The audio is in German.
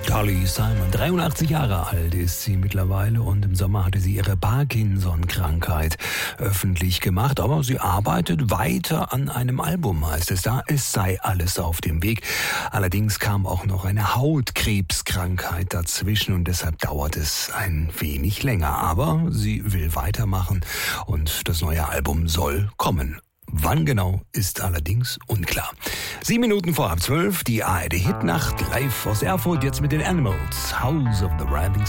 Dolly Simon, 83 Jahre alt ist sie mittlerweile und im Sommer hatte sie ihre Parkinson-Krankheit öffentlich gemacht. Aber sie arbeitet weiter an einem Album, heißt es da. Es sei alles auf dem Weg. Allerdings kam auch noch eine Hautkrebskrankheit dazwischen und deshalb dauert es ein wenig länger. Aber sie will weitermachen und das neue Album soll kommen. Wann genau, ist allerdings unklar. 7 Minuten vor 11:30, die ARD-Hitnacht live aus Erfurt, jetzt mit den Animals, House of the Rising